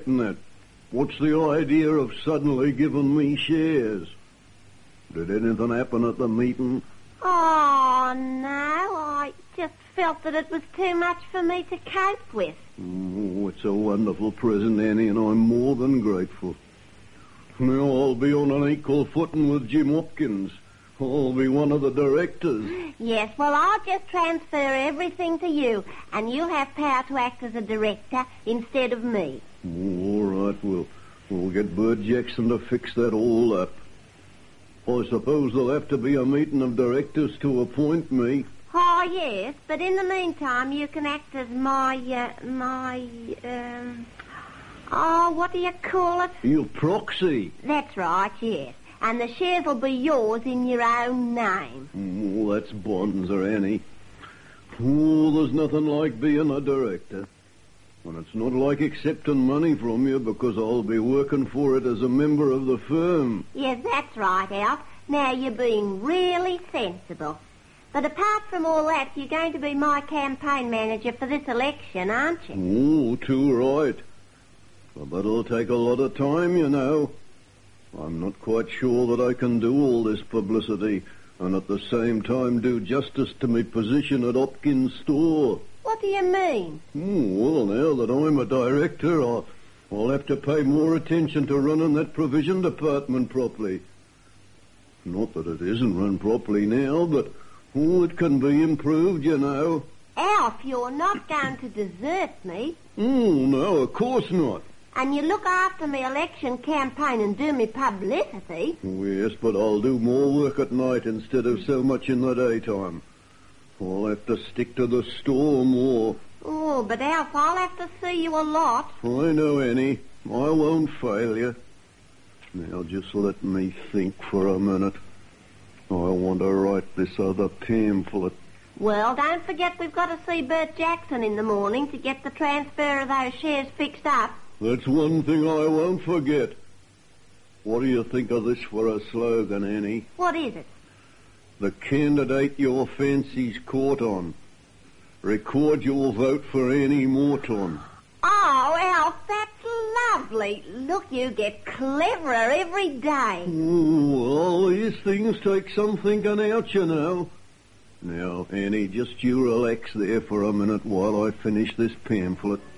that. What's the idea of suddenly giving me shares? Did anything happen at the meeting? Oh, no, I just felt that it was too much for me to cope with. Oh, it's a wonderful present, Annie, and I'm more than grateful. Now I'll be on an equal footing with Jim Hopkins. I'll be one of the directors. Yes, well, I'll just transfer everything to you, and you'll have power to act as a director instead of me. All right, we'll get Bert Jackson to fix that all up. I suppose there'll have to be a meeting of directors to appoint me. Oh, yes, but in the meantime, you can act as what do you call it? Your proxy. That's right, yes. And the shares will be yours in your own name. Oh, that's bonzer, Annie. Oh, there's nothing like being a director. And it's not like accepting money from you because I'll be working for it as a member of the firm. Yes, that's right, Alf. Now you're being really sensible. But apart from all that, you're going to be my campaign manager for this election, aren't you? Oh, too right. But that'll take a lot of time, you know. I'm not quite sure that I can do all this publicity and at the same time do justice to my position at Hopkins' store. What do you mean? Well, now that I'm a director, I'll have to pay more attention to running that provision department properly. Not that it isn't run properly now, but it can be improved, you know. Alf, you're not going to desert me. No, of course not. And you look after me election campaign and do me publicity. Yes, but I'll do more work at night instead of so much in the daytime. I'll have to stick to the store more. Oh, but Alf, I'll have to see you a lot. I know, Annie. I won't fail you. Now, just let me think for a minute. I want to write this other pamphlet. Well, don't forget we've got to see Bert Jackson in the morning to get the transfer of those shares fixed up. That's one thing I won't forget. What do you think of this for a slogan, Annie? What is it? The candidate your fancy's caught on. Record your vote for Annie Morton. Oh, Alf, that's lovely. Look, you get cleverer every day. Well, these things take some thinking out, you know. Now, Annie, just you relax there for a minute while I finish this pamphlet.